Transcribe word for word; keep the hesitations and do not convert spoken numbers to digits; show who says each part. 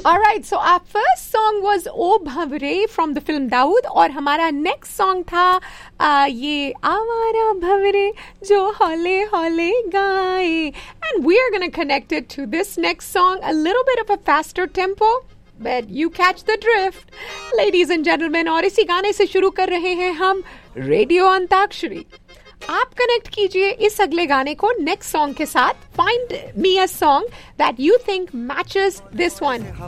Speaker 1: Alright, so our first song was O Bhavre from the film Dawood और हमारा next song था uh, ये आवारा भवरे जो हौले हौले गाए, and we are going to connect it to this next song, a little bit of a faster tempo, but you catch the drift, ladies and gentlemen. और इसी गाने से शुरू कर रहे हैं हम रेडियो अंताक्षरी. आप कनेक्ट कीजिए इस अगले गाने को नेक्स्ट सॉन्ग के साथ. Find me a song that you think matches this one.